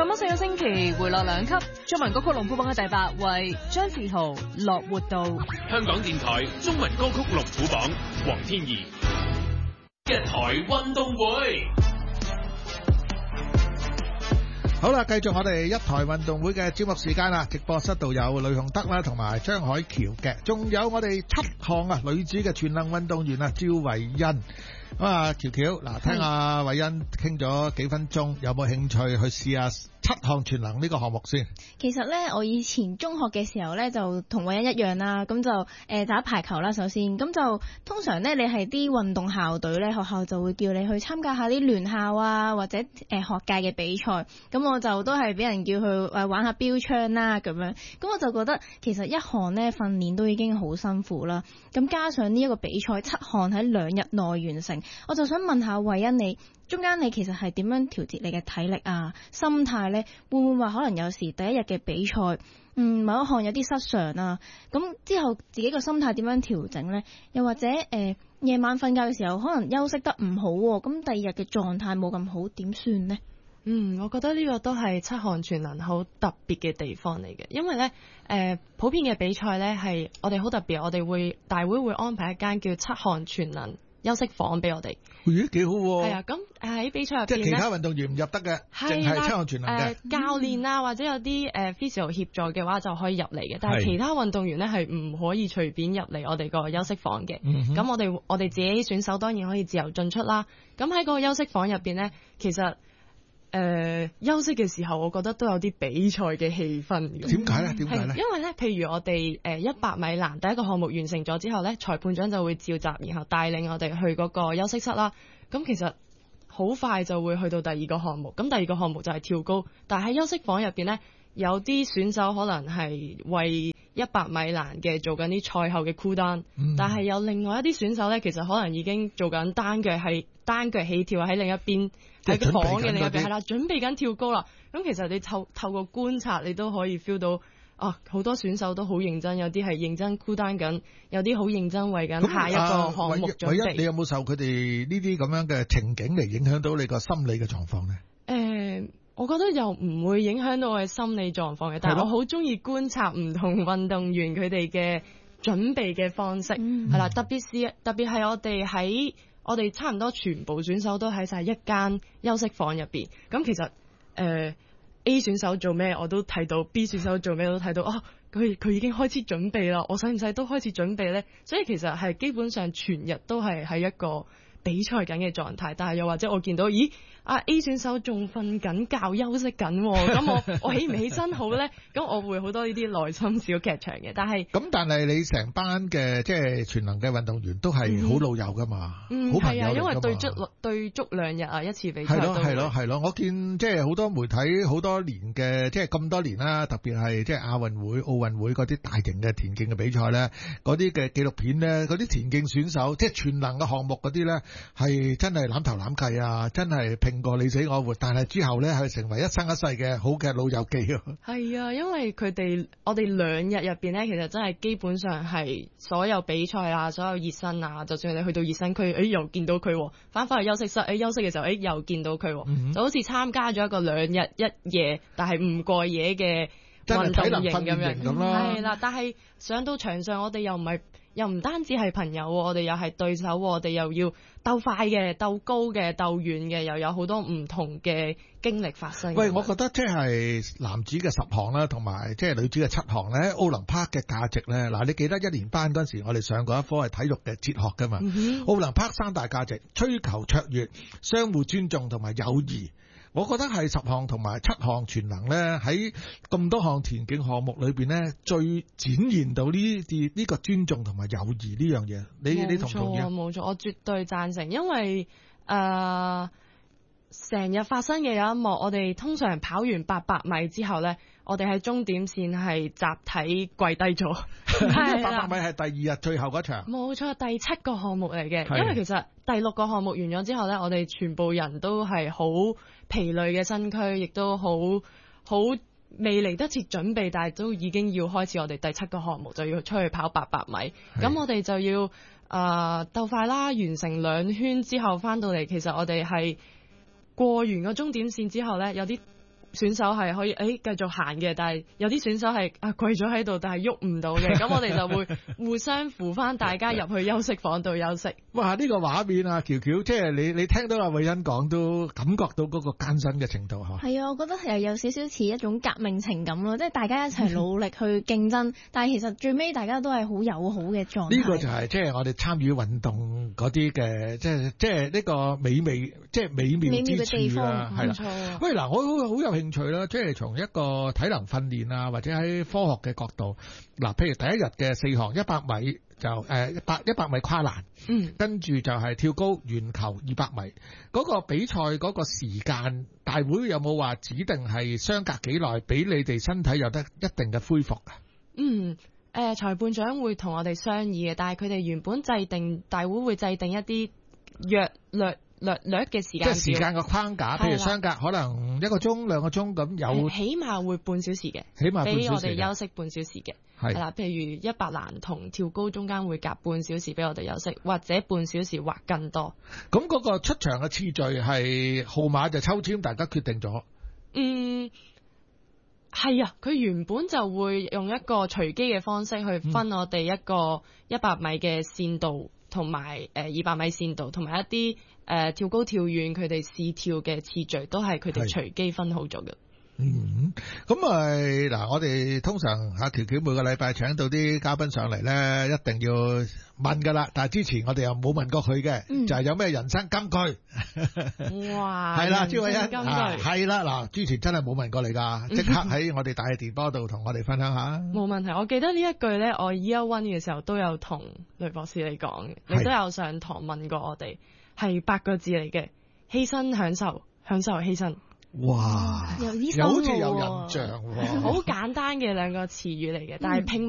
4個星期回落2級，中文歌曲龍虎榜嘅第8位，張志豪《樂活道》。 香港電台中文歌曲龍虎榜，黃天怡。一台運動會。 好啦，繼續我哋一台運動會嘅節目時間啦。直播室度有呂鴻德啦，同埋張海橋嘅，仲有我哋7項女子嘅全能運動員趙慧欣。咁啊，喬喬嗱，聽阿慧欣傾咗幾分鐘，有冇興趣去試下7項全能呢個項目先？ 其實咧，我以前中學嘅時候咧，就同慧欣一樣啦。咁就打排球啦，首先咁就通常咧，你係啲運動校隊咧，學校就會叫你去參加下啲聯校啊，或者學界嘅比賽。咁我就都係俾人叫去玩下標槍啦咁樣。咁我就覺得其實一項咧訓練都已經好辛苦啦。咁加上呢一個比賽7項喺2日內完成，我就想問下慧欣，你中間你其實係點樣調節你嘅體力啊、心態呢？會唔會話可能有時第一日嘅比賽，某一項有啲失常啊？咁之後自己個心態點樣調整呢？又或者夜晚瞓覺嘅時候可能休息得唔好喎，咁第二日嘅狀態冇咁好，點算呢？ 我覺得呢個都係7項全能好特別嘅地方嚟嘅，因為呢，普遍嘅比賽呢係我哋好特別，我哋大會會安排一間叫7項全能休息房俾我哋。 咦，幾好喎！ 係啊，咁喺比賽入邊咧， 即係其他運動員唔入得嘅，淨係7項全能嘅。 教練啊，或者有啲physio 協助嘅話就可以入嚟嘅，但係其他運動員咧係唔可以隨便入嚟我哋個休息房嘅。咁我哋自己選手當然可以自由進出啦。咁喺個休息房入邊咧，其實休息嘅時候，我覺得都有啲比賽嘅氣氛嘅。 點解咧？點解咧？ 因為咧，譬如我哋100米欄第一個項目完成咗之後咧，裁判長就會召集，然後帶領我哋去嗰個休息室啦。咁其實好快就會去到第二個項目。咁第二個項目就係跳高，但係喺休息房入邊咧，有啲選手可能係為100米欄嘅做緊啲賽後嘅 cool down，但係有另外一啲選手咧，其實可能已經做緊單腳起跳喺另一邊。喺個房嘅另一邊係啦，準備緊跳高啦。咁其實你透過觀察，你都可以 feel 到好多選手都好認真，有啲係認真 cool down緊，有啲好認真為緊下一個項目準備。 唯一你有冇受佢哋呢啲咁樣嘅情景嚟影響到你個心理嘅狀況呢？ 我覺得又唔會影響到我嘅心理狀況嘅，但係我好中意觀察唔同運動員佢哋嘅準備嘅方式係啦，特別係我哋差唔多全部選手都喺晒一間休息房入邊。咁其實A 選手做咩我都睇到，B 選手做咩都睇到。佢已經開始準備啦，我使唔使都開始準備呢？所以其實係基本上全日都係喺一個比賽緊嘅狀態。但係又或者我見到A 選手仲瞓緊覺休息緊，咁我起唔起身好呢？咁我會好多呢啲內心小劇場嘅。但係你成班嘅即係全能嘅運動員都係好老友噶嘛，好朋友嚟噶嘛。係啊，因為對足2日啊，一次比賽都係咯。我見即係好多媒體好多年嘅，即係咁多年啦，特別係即係亞運會、奧運會嗰啲大型嘅田徑嘅比賽咧，嗰啲嘅紀錄片咧，嗰啲田徑選手即係全能嘅項目嗰啲咧，係真係攬頭攬計啊，真係拼過你死我活，但係之後咧係成為一生一世嘅好嘅老友記啊。係啊，因為我哋2日入邊咧，其實真係基本上係所有比賽啊，所有熱身啊，就算你去到熱身區，又見到佢，翻去休息室，休息嘅時候，又見到佢，就好似參加咗一個2日1夜，但係唔過夜嘅運動營咁樣。係啦，但係上到場上，我哋又唔單止係朋友，我哋又係對手，我哋又要鬥快嘅、鬥高嘅、鬥遠嘅，又有好多唔同嘅經歷發生。喂， 我覺得即係男子嘅10項啦，同埋即係女子嘅7項咧，奧林匹克嘅價值咧。嗱，你記得1年班嗰陣時，我哋上過一科係體育嘅哲學噶嘛？奧林匹克3大價值：追求卓越、相互尊重同埋友誼。我覺得係10項同埋7項全能咧，喺咁多項田徑項目裏邊咧，最展現到呢個尊重同埋友誼呢樣嘢。你同唔同意？ 冇錯，我絕對贊成，因為成日發生嘅有一幕，我哋通常跑完800米之後咧，我哋喺終點線係集體跪低咗。 800米係第2日最後嗰場。冇錯，第7個項目嚟嘅。因為其實第6個項目完咗之後咧，我哋全部人都係好疲累嘅身鬥，亦都好未嚟得切準備，但係都已經要開始我哋第7個項目，就要出去跑800米。咁我哋就要鬥快啦，完成2圈之後翻到嚟，其實我哋係過完個終點線之後呢，有啲選手係可以繼續行嘅，但係有啲選手係跪咗喺度，但係喐唔到嘅，咁我哋就會互相扶翻大家入去休息房度休息。 哇！呢個畫面啊，喬喬，即係你聽到阿偉恩講都感覺到嗰個艱辛嘅程度嚇。係啊，我覺得係有少少似一種革命情感咯，即係大家一齊努力去競爭，但係其實最尾大家都係好友好嘅狀態。 呢個就係即係我哋參與運動嗰啲嘅，即係呢個美妙之處啦，係啦。喂，嗱，我好有興趣啦，即係從一個體能訓練啊，或者喺科學嘅角度，嗱，譬如第一日嘅4項100米就100米跨欄，跟住就係跳高、鉛球200米，嗰個比賽嗰個時間，大會有冇話指定係相隔幾耐，俾你哋身體有得一定嘅恢復啊？ 裁判長會同我哋商議嘅，但係佢哋原本大會會制定一啲略嘅時間，即係時間嘅框架，譬如相隔可能1個鐘、2個鐘咁有， 起碼會半小時嘅， 起碼半小時，俾我哋休息半小時嘅，係啦。譬如100欄同跳高中間會隔半小時俾我哋休息，或者半小時或更多。 咁嗰個出場嘅次序係號碼就抽籤，大家決定咗。 係啊，佢原本就會用一個隨機嘅方式去分我哋一個100米嘅線度，同埋200米線度，同埋一啲跳高跳遠佢哋試跳嘅次序都係佢哋隨機分好咗嘅。 咁嗱，我哋通常阿喬喬每個禮拜請到啲嘉賓上嚟咧，一定要問噶啦。但係之前我哋又冇問過佢嘅，就係有咩人生金句。 哇！ 係啦，朱偉恩，係啦，嗱，之前真係冇問過你噶，即刻喺我哋大氣電波度同我哋分享下。 冇問題，我記得呢一句咧，我 Year One 嘅時候都有同雷博士你講嘅，你都有上堂問過我哋，係8個字嚟嘅：犧牲享受，享受犧牲。 哇！有好似有印象喎， 好簡單嘅2個詞語嚟嘅，但係拼